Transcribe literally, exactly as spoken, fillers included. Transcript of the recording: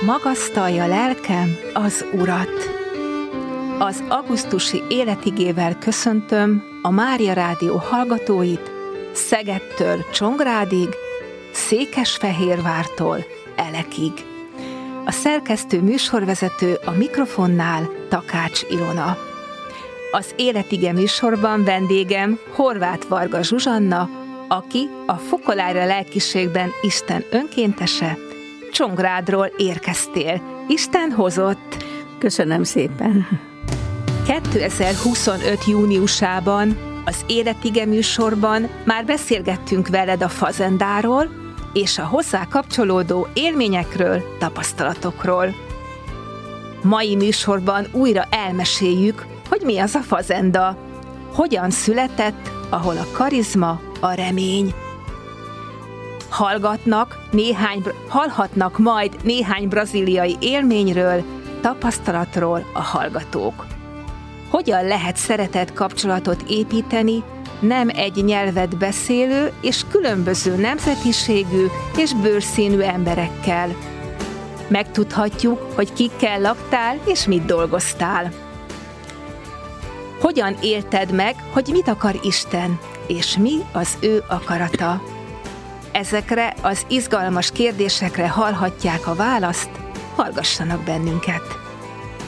magasztalja lelkem az Urat. Az augusztusi életigével köszöntöm a Mária Rádió hallgatóit Szegedtől Csongrádig, Székesfehérvártól Elekig. A szerkesztő műsorvezető a mikrofonnál Takács Ilona. Az Életige műsorban vendégem Horváth Varga Zsuzsanna, aki a Fokolára lelkiségben Isten önkéntese. Csongrádról érkeztél. Isten hozott. Köszönöm szépen. kétezer-huszonöt júniusában az Életige műsorban már beszélgettünk veled a fazendáról és a hozzá kapcsolódó élményekről, tapasztalatokról. Mai műsorban újra elmeséljük, hogy mi az a fazenda, hogyan született, ahol a karizma, a remény. Hallgatnak néhány, hallhatnak majd néhány brazíliai élményről, tapasztalatról a hallgatók. Hogyan lehet szeretett kapcsolatot építeni nem egy nyelvet beszélő és különböző nemzetiségű és bőrszínű emberekkel? Megtudhatjuk, hogy kikkel laktál és mit dolgoztál. Hogyan élted meg, hogy mit akar Isten, és mi az ő akarata? Ezekre az izgalmas kérdésekre hallhatják a választ, hallgassanak bennünket!